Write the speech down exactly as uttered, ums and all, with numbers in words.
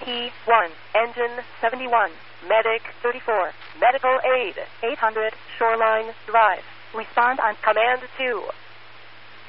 Key one, Engine seventy-one, Medic thirty-four, Medical Aid eight hundred, Shoreline Drive. Respond on Command two.